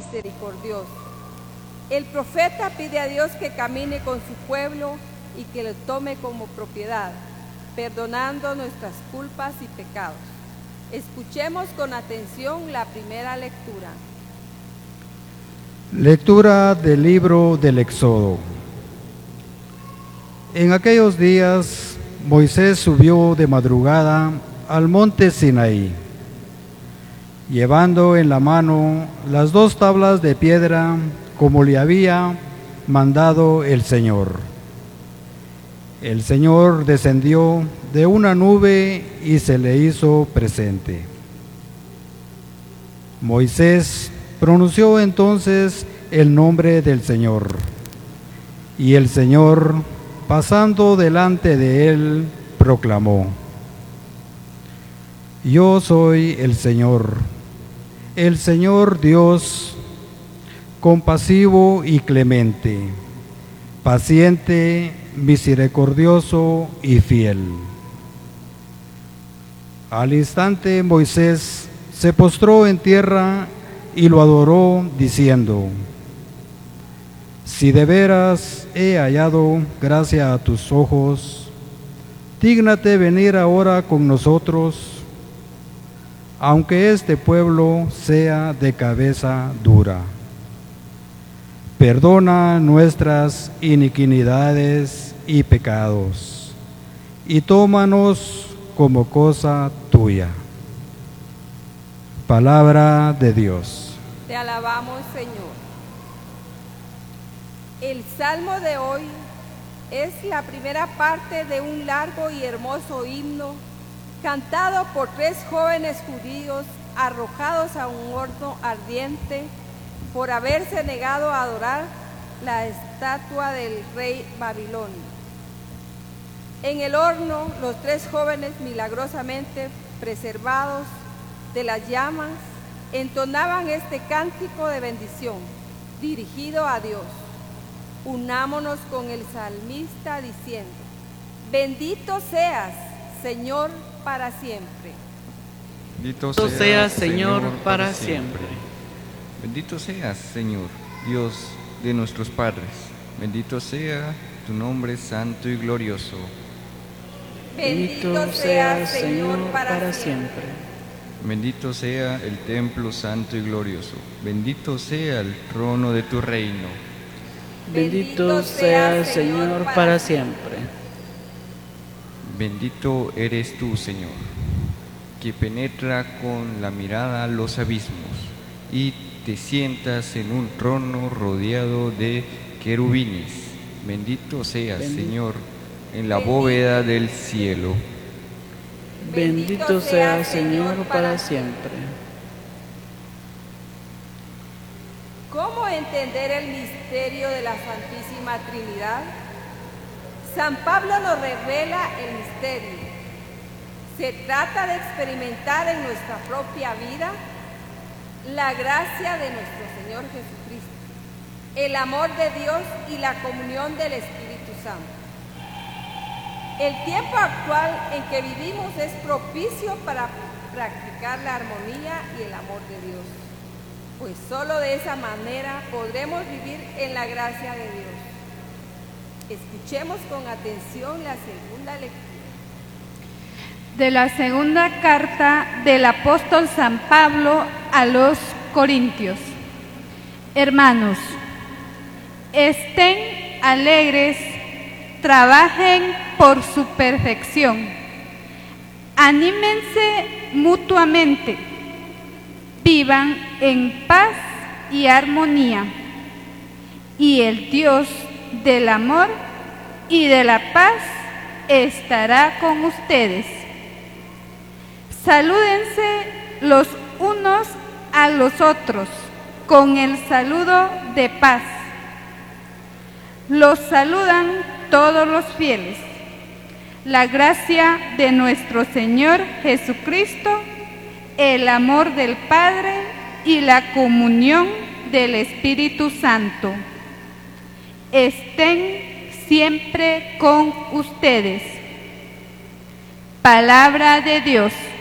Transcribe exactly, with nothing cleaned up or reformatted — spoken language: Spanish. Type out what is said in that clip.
misericordioso. El profeta pide a Dios que camine con su pueblo y que lo tome como propiedad, perdonando nuestras culpas y pecados. Escuchemos con atención la primera lectura. Lectura del libro del Éxodo. En aquellos días, Moisés subió de madrugada al monte Sinaí, llevando en la mano las dos tablas de piedra como le había mandado el Señor. El Señor descendió de una nube y se le hizo presente. Moisés pronunció entonces el nombre del Señor, y el Señor, pasando delante de él, proclamó: Yo soy el Señor, el Señor Dios, compasivo y clemente, paciente, misericordioso y fiel. Al instante Moisés se postró en tierra y lo adoró, diciendo: Si de veras he hallado gracia a tus ojos, dígnate venir ahora con nosotros, aunque este pueblo sea de cabeza dura. Perdona nuestras iniquidades y pecados, y tómanos como cosa tuya. Palabra de Dios. Te alabamos, Señor. El salmo de hoy es la primera parte de un largo y hermoso himno cantado por tres jóvenes judíos arrojados a un horno ardiente por haberse negado a adorar la estatua del rey babilonio. En el horno, los tres jóvenes, milagrosamente preservados de las llamas, entonaban este cántico de bendición dirigido a Dios. Unámonos con el salmista diciendo: Bendito seas, Señor, para siempre. Bendito seas, Señor, para siempre. Bendito seas, Señor, Dios de nuestros padres. Bendito sea tu nombre santo y glorioso. Bendito seas, Señor, para siempre. Bendito sea el templo santo y glorioso. Bendito sea el trono de tu reino. Bendito seas, Señor, para siempre. Bendito eres tú, Señor, que penetra con la mirada los abismos y te sientas en un trono rodeado de querubines. Bendito seas, Bendito. Señor, en la bóveda del cielo. Bendito seas, Señor, para siempre. ¿Cómo entender el misterio de la Santísima Trinidad? San Pablo nos revela el misterio. Se trata de experimentar en nuestra propia vida la gracia de nuestro Señor Jesucristo, el amor de Dios y la comunión del Espíritu Santo. El tiempo actual en que vivimos es propicio para practicar la armonía y el amor de Dios, pues solo de esa manera podremos vivir en la gracia de Dios. Escuchemos con atención la segunda lectura. De la segunda carta del apóstol San Pablo a los Corintios. Hermanos, estén alegres, trabajen por su perfección, anímense mutuamente, vivan en paz y armonía, y el Dios del amor y de la paz estará con ustedes. Salúdense los unos a los otros con el saludo de paz. Los saludan todos los fieles. La gracia de nuestro Señor Jesucristo, el amor del Padre y la comunión del Espíritu Santo estén siempre con ustedes. Palabra de Dios.